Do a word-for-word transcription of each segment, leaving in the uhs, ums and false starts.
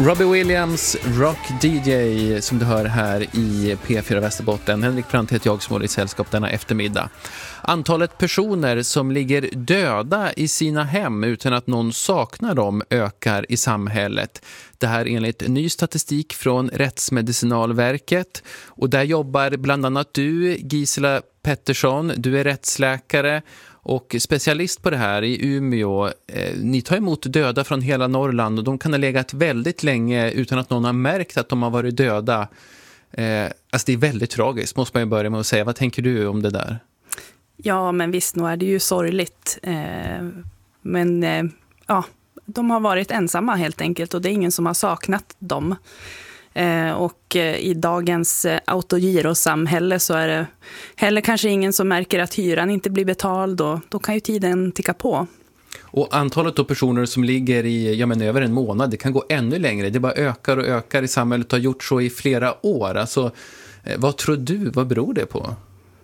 Robbie Williams, Rock D J, som du hör här i P fyra Västerbotten. Henrik Brandt heter jag som håller i sällskap denna eftermiddag. Antalet personer som ligger döda i sina hem utan att någon saknar dem ökar i samhället. Det här enligt ny statistik från Rättsmedicinalverket. Och där jobbar bland annat du, Gisela Pettersson. Du är rättsläkare och specialist på det här i Umeå. Eh, ni tar emot döda från hela Norrland och de kan ha legat väldigt länge utan att någon har märkt att de har varit döda. Eh, alltså det är väldigt tragiskt, måste man ju börja med att säga. Vad tänker du om det där? Ja, men visst, nu är det ju sorgligt. Eh, men eh, ja, de har varit ensamma helt enkelt och det är ingen som har saknat dem. Eh, och eh, i dagens eh, autogirosamhälle så är det heller kanske ingen som märker att hyran inte blir betald och då kan ju tiden ticka på. Och antalet då personer som ligger i ja, men över en månad, det kan gå ännu längre. Det bara ökar och ökar i samhället och har gjort så i flera år. Alltså, eh, vad tror du, vad beror det på?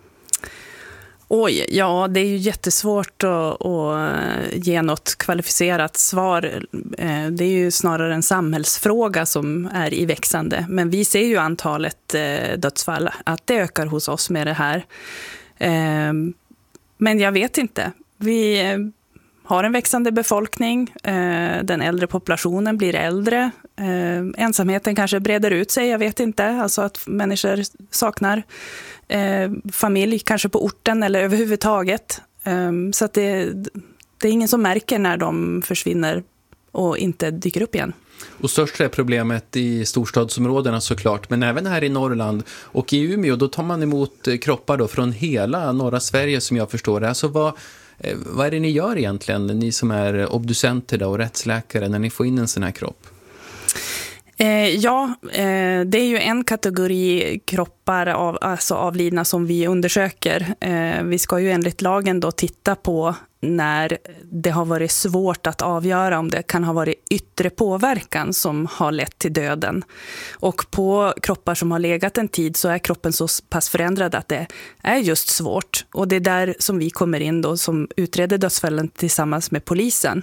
Oj, ja, det är ju jättesvårt att, att ge något kvalificerat svar. Det är ju snarare en samhällsfråga som är i växande. Men vi ser ju antalet dödsfall, att det ökar hos oss med det här. Men jag vet inte. Vi har en växande befolkning. Den äldre populationen blir äldre. Ensamheten kanske breder ut sig, jag vet inte. Alltså att människor saknar Eh, familj, kanske på orten eller överhuvudtaget. Eh, så att det, det är ingen som märker när de försvinner och inte dyker upp igen. Och störst är problemet i storstadsområdena såklart, men även här i Norrland och i Umeå, då tar man emot kroppar då från hela norra Sverige som jag förstår det. Alltså vad, eh, vad är det ni gör egentligen, ni som är obducenter då och rättsläkare, när ni får in en sån här kropp? Eh, ja, eh, det är ju en kategori kroppar av, alltså avlidna som vi undersöker. Eh, vi ska ju enligt lagen då titta på när det har varit svårt att avgöra om det kan ha varit yttre påverkan som har lett till döden. Och på kroppar som har legat en tid så är kroppen så pass förändrad att det är just svårt. Och det är där som vi kommer in då som utreder dödsfallen tillsammans med polisen.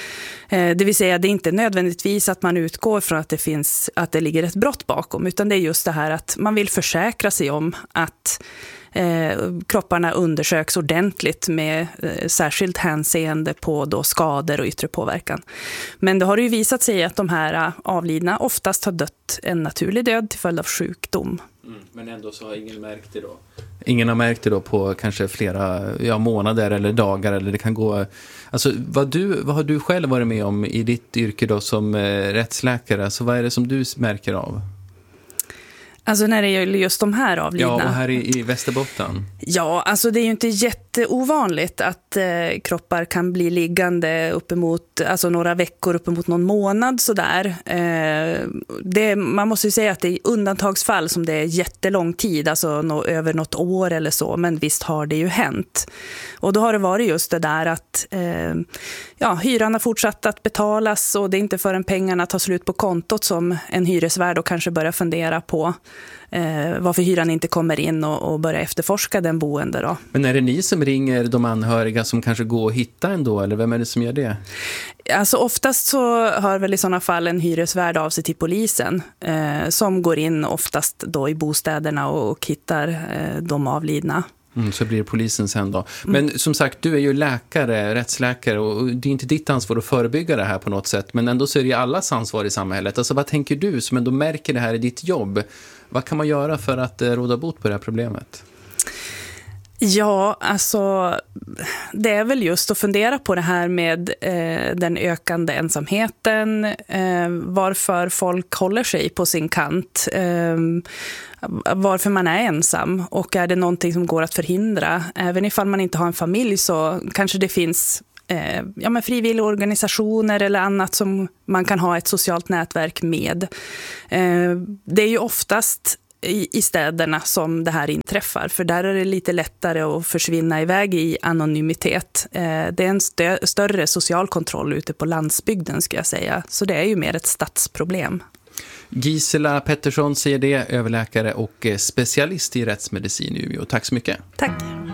Det vill säga, det är inte nödvändigtvis att man utgår från att det finns, att det ligger ett brott bakom, utan det är just det här att man vill försäkra sig om att eh, kropparna undersöks ordentligt med eh, särskilt hänseende på då skador och yttre påverkan. Men det har ju visat sig att de här avlidna oftast har dött en naturlig död till följd av sjukdom. Mm, men ändå så har ingen märkt det då? Ingen har märkt det då på kanske flera ja, månader eller dagar, eller det kan gå... Alltså vad, du, vad har du själv varit med om i ditt yrke då som eh, rättsläkare? Alltså vad är det som du märker av? Alltså när det gäller just de här avlidna. Ja, och här i, i Västerbotten. Ja, alltså det är ju inte jätteovanligt att eh, kroppar kan bli liggande uppemot, alltså några veckor, uppemot någon månad sådär. Eh, det, man måste ju säga att det är undantagsfall som det är jättelång tid, alltså no, över något år eller så, men visst har det ju hänt. Och då har det varit just det där att eh, ja, hyran har fortsatt att betalas och det är inte förrän pengarna tar slut på kontot som en hyresvärd och kanske börjar fundera på Eh, varför hyran inte kommer in och, och börjar efterforska den boende då. Men är det ni som ringer de anhöriga som kanske går och hittar ändå, eller vem är det som gör det? Alltså oftast så hör väl i sådana fall en hyresvärd av sig till polisen eh, som går in oftast då i bostäderna och, och hittar eh, de avlidna. Mm, så blir det polisen sen då. Men mm. som sagt, du är ju läkare, rättsläkare, och det är inte ditt ansvar att förebygga det här på något sätt. Men ändå så är det ju allas ansvar i samhället. Alltså vad tänker du som ändå märker det här i ditt jobb? Vad kan man göra för att eh, råda bot på det här problemet? Ja, alltså det är väl just att fundera på det här med eh, den ökande ensamheten, eh, varför folk håller sig på sin kant, eh, varför man är ensam och är det någonting som går att förhindra. Även ifall man inte har en familj så kanske det finns eh, ja, men frivilliga organisationer eller annat som man kan ha ett socialt nätverk med. Eh, det är ju oftast I, i städerna som det här inträffar. För där är det lite lättare att försvinna iväg i anonymitet. Eh, det är en stö, större social kontroll ute på landsbygden ska jag säga. Så det är ju mer ett stadsproblem. Gisela Pettersson säger det, överläkare och specialist i rättsmedicin i Umeå. Tack så mycket. Tack.